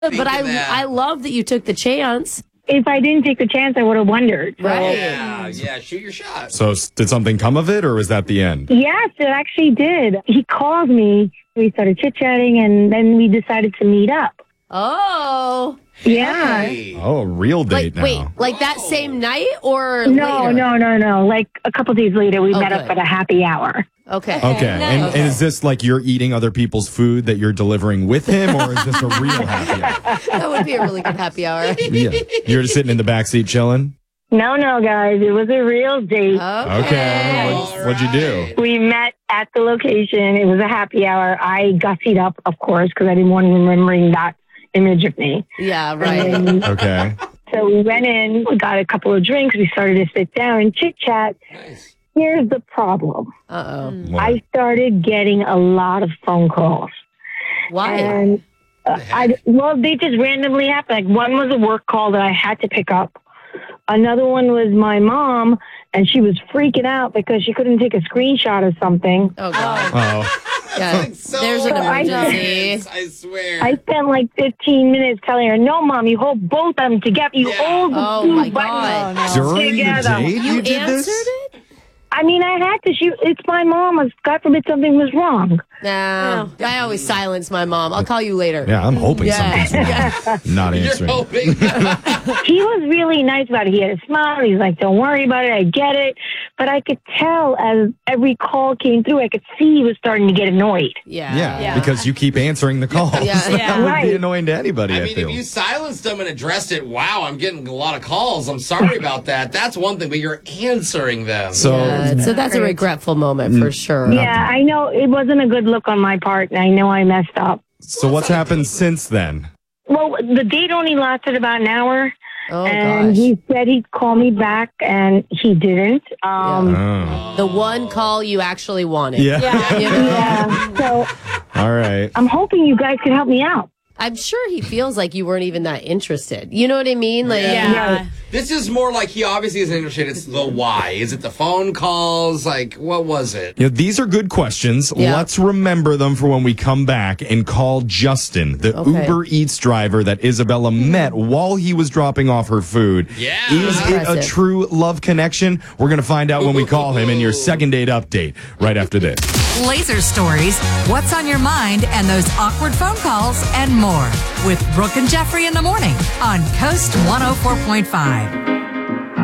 But I love that you took the chance. If I didn't take the chance, I would have wondered. So. Right. Yeah, shoot your shot. So did something come of it, or was that the end? Yes, it actually did. He called me. We started chit-chatting, and then we decided to meet up. Oh. Yeah. Hey. Oh, a real date now. Wait, like that same night or No, later? no. Like a couple days later, we met up good. at a happy hour. Okay. Okay. And is this like you're eating other people's food that you're delivering with him, or is this a real happy hour? That would be a really good happy hour. Yeah. You're just sitting in the backseat chilling? No, guys. It was a real date. Okay. What'd you do? We met at the location. It was a happy hour. I gussied up, of course, because I didn't want him remembering that image of me. Yeah, right. And Okay. so we went in, we got a couple of drinks, we started to sit down and chit-chat. Nice. Here's the problem. Uh-oh. I started getting a lot of phone calls. Why? And they just randomly happened. Like one was a work call that I had to pick up. Another one was my mom, and she was freaking out because she couldn't take a screenshot of something. Oh, God. Oh. Yeah, there's an emergency. I swear. I spent like 15 minutes telling her, no, Mom, you hold both of them together. You hold the Oh, two my buttons God. During together. the date, You did answered this? it? I mean, I had to. It's my mom. God forbid something was wrong. No. I always silence my mom. I'll call you later. Yeah, I'm hoping Yeah. something's wrong. Not You're answering. hoping. He was really nice about it. He had a smile. He's like, don't worry about it. I get it. But I could tell as every call came through, I could see he was starting to get annoyed. Yeah, because you keep answering the calls. Yeah. That would be Right. annoying to anybody, I I mean, feel. if you silenced them and addressed it, wow, I'm getting a lot of calls. I'm sorry about that. That's one thing, but you're answering them. So, So that's a regretful moment for sure. Yeah, I know it wasn't a good look on my part, and I know I messed up. so what's happened since then? Well, the date only lasted about an hour, Oh, and gosh. he said he'd call me back, and he didn't. Oh. The one call you actually wanted. Yeah. You know? Yeah, so All right. I'm hoping you guys can help me out. I'm sure he feels like you weren't even that interested. You know what I mean? Like, Yeah. This is more like he obviously isn't interested. It's the why. Is it the phone calls? Like, what was it? You know, these are good questions. Yeah. Let's remember them for when we come back and call Justin, the Okay. Uber Eats driver that Isabella met while he was dropping off her food. Yeah. Is it a Impressive. true love connection? We're going to find out when we call him in your second date update right after this. Laser stories, what's on your mind, and those awkward phone calls, and more. With Brooke and Jeffrey in the morning on Coast 104.5.